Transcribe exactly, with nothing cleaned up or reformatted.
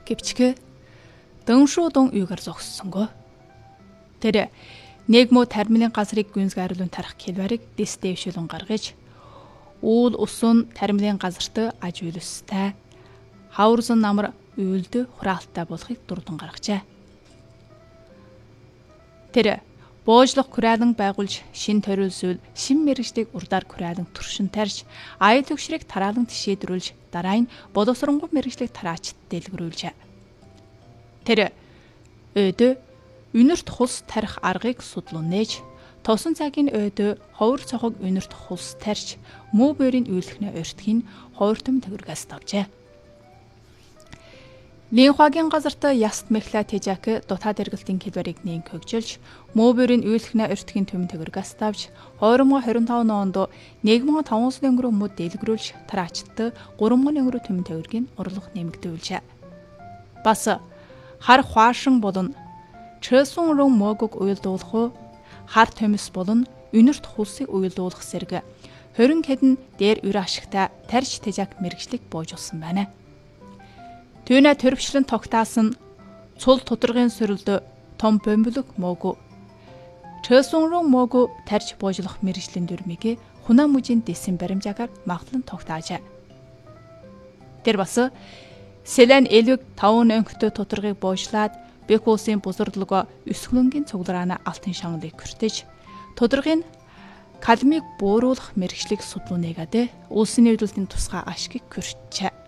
гэвчгэ дөншүү дун юугаар зогссонго. Тэр нэг мо тармилын газрыг гүнзгайрлуун тарах хэлбэрийг дэстэвшүүлэн гаргаж уул усын тармилын газарт аж үйлстэй хаврсан намар үйлд хураалттай болохыг дурдан гаргажээ. Тэр боожлох күрэлэн байгуулж шин ториулсуул шин мэрэгжлийг урдаар күрэлэн туршин тарьж аял өгшрийг тараалан тишээдрүүлж дараа нь боловсронгуй мэрэгжлийг тараачд дэлгэрүүлжээ. Тэр өдөө үнэрт хулс тарих аргыг судлуун нээж тосон цагийн өдөө ховор цохог үнэрт хулс тарьж муу бөрийн үйлдэхнээ өртгийг ховортом төгөргөөс тавжээ. Линхуагийн газарт яст мехла тэжак дутаа дэргэлтийн хэлбэрийг нээн хөгжүүлж муу бөрийн үйлдэхнээ өртгийн төмөн төгөргөөс тавж хоёр мың двадцать пять онд нэг мың таван жүз өнгөрөө мөд дэлгэрүүлж тараачд гурван мың өнгөрөө төмөн төгөргийн орлого нэмэгдүүлжээ. Бас хар хуашин болон чэсүн рун могог уйлдуулах хар төмөс болон үнэрт хулсыг уйлдуулах зэрэг хорин хэдэн дээр үр ашигтай тарж тэжак мэрэгжлийг боожулсан байна. Түүнэ төрөвчлэн тогтаасан цул тодоргийн сөрөлдө том бомблог могу чэсүн рун могу тарж боожлох мэрэгжлийн дүрмийг хунаа мужийн дэсэн баримжаагаар маглан тогтаажээ. Тэр бас Селен элвэг таван өнгөтэй тодоргийг боожлаад Бекусын бузардлого өсгөлөнгийн цуглараана алтын шангалыг хүртэж тодоргийн калмиг бууруулах мэрэгчлийг судлуунэгаадэ улсын нийлүүлэлтийн тусгай ашгийг хүрчээ.